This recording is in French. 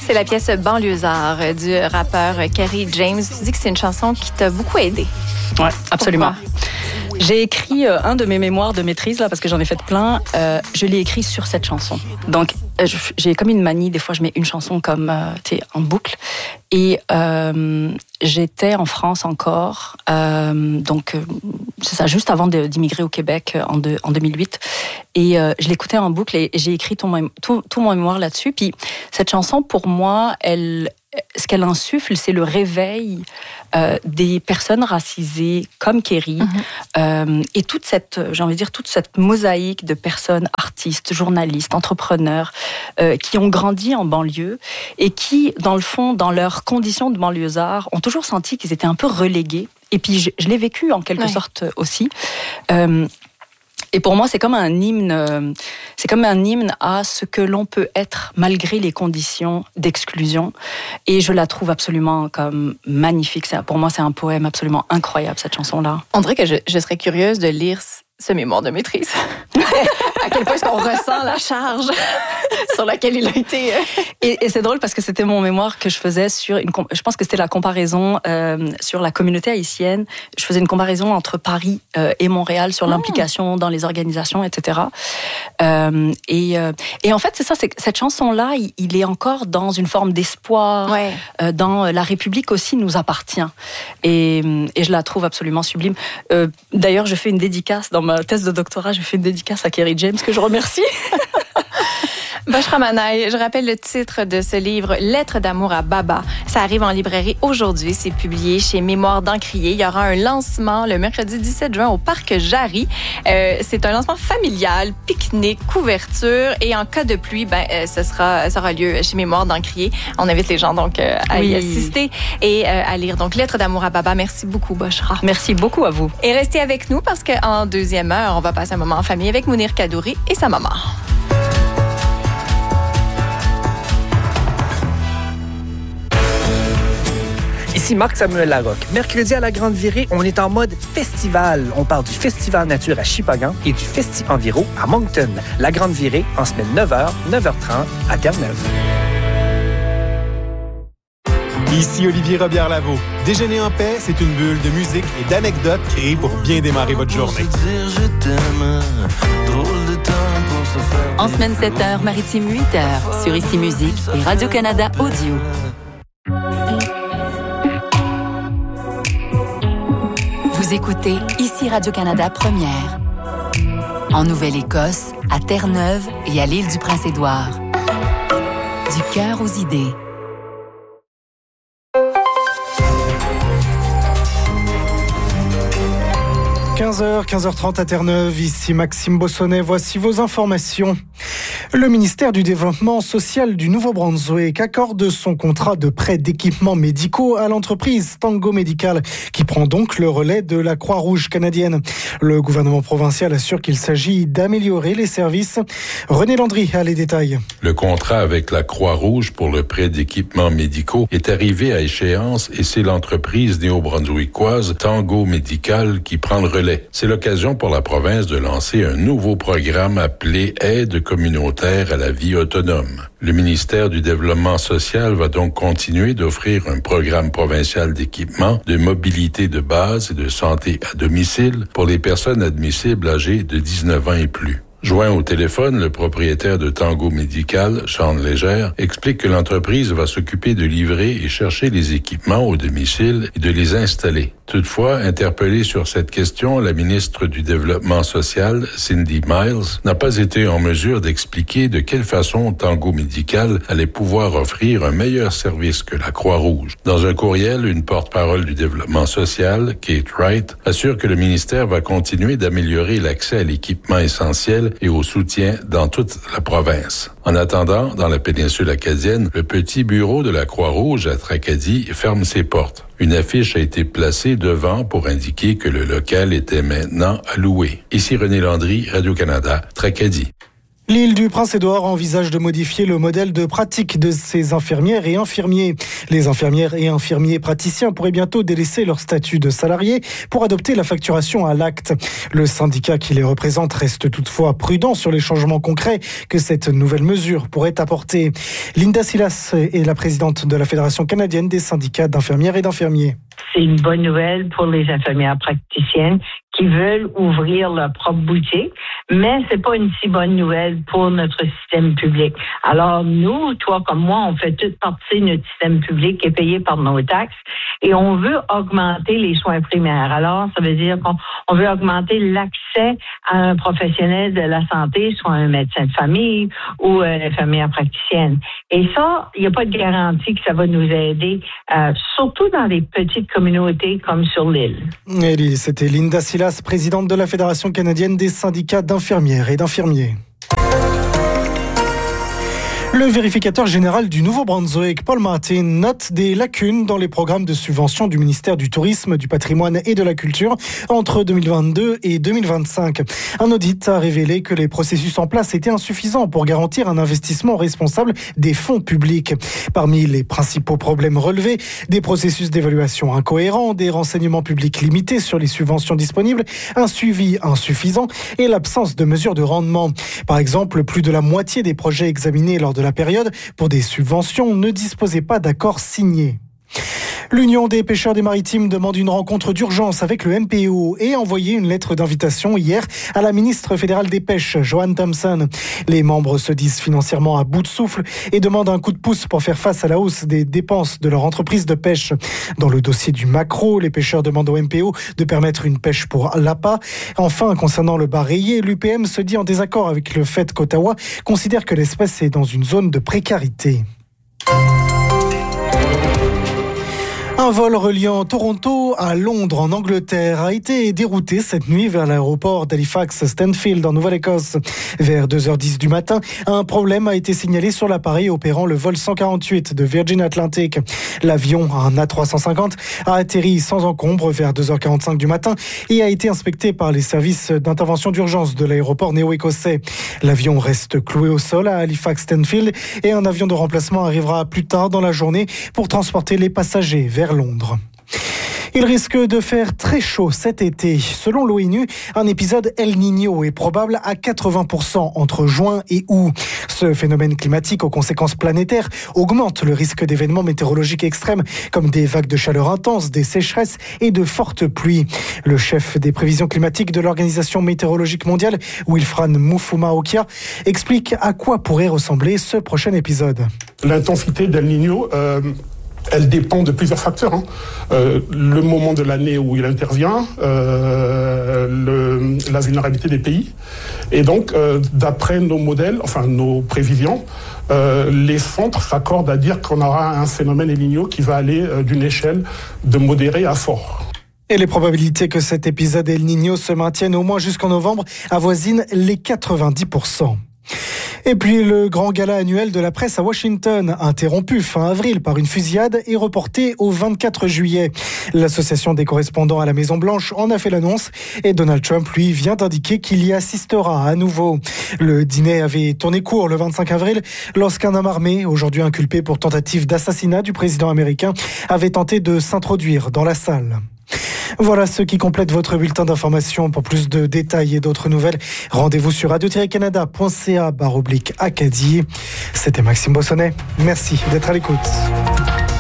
C'est la pièce Banlieusard du rappeur Kerry James. Tu dis que c'est une chanson qui t'a beaucoup aidé. Oui, absolument. Pourquoi? J'ai écrit un de mes mémoires de maîtrise, là, parce que j'en ai fait plein. Je l'ai écrit sur cette chanson. Donc, j'ai comme une manie, des fois, je mets une chanson comme, en boucle. Et j'étais en France encore, c'est ça, juste avant d'immigrer au Québec en 2008. Et je l'écoutais en boucle et j'ai écrit tout mon mémoire là-dessus. Puis cette chanson, pour moi, ce qu'elle insuffle, c'est le réveil des personnes racisées comme Kerry, et toute cette mosaïque de personnes, artistes, journalistes, entrepreneurs, qui ont grandi en banlieue et qui, dans le fond, dans leurs conditions de banlieusards, ont toujours senti qu'ils étaient un peu relégués. Et puis je l'ai vécu en quelque sorte aussi. Et pour moi, c'est comme un hymne à ce que l'on peut être malgré les conditions d'exclusion. Et je la trouve absolument comme magnifique. Pour moi, c'est un poème absolument incroyable, cette chanson-là. On dirait que je serais curieuse de lire ce mémoire de maîtrise. À quel point est-ce qu'on ressent la charge sur laquelle il a été... Et c'est drôle parce que c'était mon mémoire que je faisais sur je pense que c'était la comparaison sur la communauté haïtienne. Je faisais une comparaison entre Paris et Montréal sur l'implication dans les organisations, etc. Et en fait, c'est ça, cette chanson-là, il est encore dans une forme d'espoir. Dans la République aussi nous appartient. Et je la trouve absolument sublime. D'ailleurs, je fais une dédicace dans ma thèse de doctorat, je fais une dédicace à Kerry James, que je remercie. Bachra Manaï, je rappelle le titre de ce livre, Lettres d'amour à Baba. Ça arrive en librairie aujourd'hui. C'est publié chez Mémoire d'Encrier. Il y aura un lancement le mercredi 17 juin au Parc Jarry. C'est un lancement familial, pique-nique, couverture. Et en cas de pluie, ça aura lieu chez Mémoire d'Encrier. On invite les gens donc à y assister et à lire. Donc, Lettres d'amour à Baba. Merci beaucoup, Bachra. Merci beaucoup à vous. Et restez avec nous parce qu'en deuxième heure, on va passer un moment en famille avec Mounir Kadouri et sa maman. Ici Marc-Samuel Larocque. Mercredi à la Grande Virée, on est en mode festival. On parle du Festival Nature à Shippagan et du Festi Enviro à Moncton. La Grande Virée, en semaine 9h, 9h30 à Terre-Neuve. Ici Olivier Robillard-Lavaux. Déjeuner en paix, c'est une bulle de musique et d'anecdotes créées pour bien démarrer votre journée. En semaine 7h, maritime 8h, sur Ici Musique et Radio-Canada Audio. Vous écoutez Ici Radio-Canada Première. En Nouvelle-Écosse, à Terre-Neuve et à l'île du Prince-Édouard. Du cœur aux idées. – 15h30 à Terre-Neuve, ici Maxime Bossonnet, voici vos informations. Le ministère du Développement social du Nouveau-Brunswick accorde son contrat de prêt d'équipements médicaux à l'entreprise Tango Medical, qui prend donc le relais de la Croix-Rouge canadienne. Le gouvernement provincial assure qu'il s'agit d'améliorer les services. René Landry a les détails. Le contrat avec la Croix-Rouge pour le prêt d'équipements médicaux est arrivé à échéance et c'est l'entreprise néo-brunswickoise Tango Medical qui prend le relais. C'est l'occasion pour la province de lancer un nouveau programme appelé Aide communautaire à la vie autonome. Le ministère du Développement social va donc continuer d'offrir un programme provincial d'équipement, de mobilité de base et de santé à domicile pour les personnes admissibles âgées de 19 ans et plus. Joint au téléphone, le propriétaire de Tango Medical, Sean Légère, explique que l'entreprise va s'occuper de livrer et chercher les équipements au domicile et de les installer. Toutefois, interpellée sur cette question, la ministre du Développement social, Cindy Miles, n'a pas été en mesure d'expliquer de quelle façon Tango Medical allait pouvoir offrir un meilleur service que la Croix-Rouge. Dans un courriel, une porte-parole du Développement social, Kate Wright, assure que le ministère va continuer d'améliorer l'accès à l'équipement essentiel et au soutien dans toute la province. En attendant, dans la péninsule acadienne, le petit bureau de la Croix-Rouge à Tracadie ferme ses portes. Une affiche a été placée devant pour indiquer que le local était maintenant à louer. Ici René Landry, Radio-Canada, Tracadie. L'île du Prince-Édouard envisage de modifier le modèle de pratique de ses infirmières et infirmiers. Les infirmières et infirmiers praticiens pourraient bientôt délaisser leur statut de salariés pour adopter la facturation à l'acte. Le syndicat qui les représente reste toutefois prudent sur les changements concrets que cette nouvelle mesure pourrait apporter. Linda Silas est la présidente de la Fédération canadienne des syndicats d'infirmières et d'infirmiers. C'est une bonne nouvelle pour les infirmières praticiennes qui veulent ouvrir leur propre boutique, mais c'est pas une si bonne nouvelle pour notre système public. Alors nous, toi comme moi, on fait toute partie de notre système public qui est payé par nos taxes et on veut augmenter les soins primaires. Alors, ça veut dire qu'on veut augmenter l'accès à un professionnel de la santé, soit un médecin de famille ou une infirmière praticienne. Et ça, il n'y a pas de garantie que ça va nous aider, surtout dans les petites communautés comme sur l'île. Et c'était Linda Silas, présidente de la Fédération canadienne des syndicats d'infirmières et d'infirmiers. Le vérificateur général du Nouveau-Brunswick, Paul Martin, note des lacunes dans les programmes de subvention du ministère du Tourisme, du Patrimoine et de la Culture entre 2022 et 2025. Un audit a révélé que les processus en place étaient insuffisants pour garantir un investissement responsable des fonds publics. Parmi les principaux problèmes relevés, des processus d'évaluation incohérents, des renseignements publics limités sur les subventions disponibles, un suivi insuffisant et l'absence de mesures de rendement. Par exemple, plus de la moitié des projets examinés lors de la période pour des subventions ne disposait pas d'accord signé. L'Union des pêcheurs des maritimes demande une rencontre d'urgence avec le MPO et a envoyé une lettre d'invitation hier à la ministre fédérale des Pêches, Joanne Thompson. Les membres se disent financièrement à bout de souffle et demandent un coup de pouce pour faire face à la hausse des dépenses de leur entreprise de pêche. Dans le dossier du maquereau, les pêcheurs demandent au MPO de permettre une pêche pour l'appât. Enfin, concernant le bar rayé, l'UPM se dit en désaccord avec le fait qu'Ottawa considère que l'espèce est dans une zone de précarité. Un vol reliant Toronto à Londres en Angleterre a été dérouté cette nuit vers l'aéroport d'Halifax-Stanfield en Nouvelle-Écosse. Vers 2h10 du matin, un problème a été signalé sur l'appareil opérant le vol 148 de Virgin Atlantic. L'avion, un A350, a atterri sans encombre vers 2h45 du matin et a été inspecté par les services d'intervention d'urgence de l'aéroport néo-écossais. L'avion reste cloué au sol à Halifax-Stanfield et un avion de remplacement arrivera plus tard dans la journée pour transporter les passagers vers Londres. Il risque de faire très chaud cet été. Selon l'ONU, un épisode El Niño est probable à 80% entre juin et août. Ce phénomène climatique aux conséquences planétaires augmente le risque d'événements météorologiques extrêmes comme des vagues de chaleur intenses, des sécheresses et de fortes pluies. Le chef des prévisions climatiques de l'Organisation météorologique mondiale, Wilfran Mufuma Okia, explique à quoi pourrait ressembler ce prochain épisode. L'intensité d'El Niño elle dépend de plusieurs facteurs. Le moment de l'année où il intervient, la vulnérabilité des pays. Et donc, d'après nos modèles, enfin nos prévisions, les centres s'accordent à dire qu'on aura un phénomène El Niño qui va aller d'une échelle de modéré à fort. Et les probabilités que cet épisode El Niño se maintienne au moins jusqu'en novembre avoisinent les 90%. Et puis le grand gala annuel de la presse à Washington, interrompu fin avril par une fusillade, est reporté au 24 juillet. L'association des correspondants à la Maison-Blanche en a fait l'annonce et Donald Trump, lui, vient d'indiquer qu'il y assistera à nouveau. Le dîner avait tourné court le 25 avril lorsqu'un homme armé, aujourd'hui inculpé pour tentative d'assassinat du président américain, avait tenté de s'introduire dans la salle. Voilà ce qui complète votre bulletin d'information. Pour plus de détails et d'autres nouvelles, rendez-vous sur radio-canada.ca/Acadie. C'était Maxime Bossonnet. Merci d'être à l'écoute.